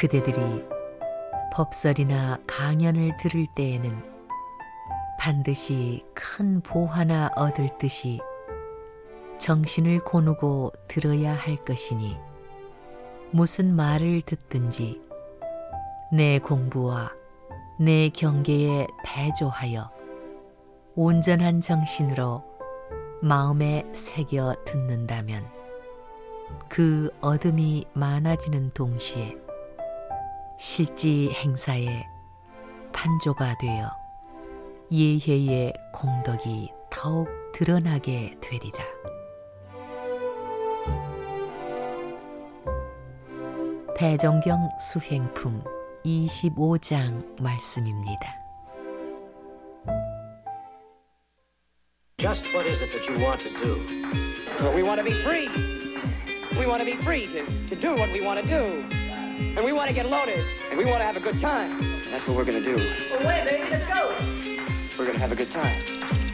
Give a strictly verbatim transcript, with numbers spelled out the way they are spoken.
그대들이 법설이나 강연을 들을 때에는 반드시 큰 보 하나 얻을 듯이 정신을 고누고 들어야 할 것이니 무슨 말을 듣든지 내 공부와 내 경계에 대조하여 온전한 정신으로 마음에 새겨 듣는다면 그 얻음이 많아지는 동시에 실지 행사에 판조가 되어 예회의 공덕이 더욱 드러나게 되리라. 대종경 수행품 이십오 장 말씀입니다. Just what is it that you want to do? Well, we want to be free. We want to be free to, to do what we want to do. And we want to get loaded. And we want to have a good time. And that's what we're going to do. Well, wait, baby, let's go. We're going to have a good time.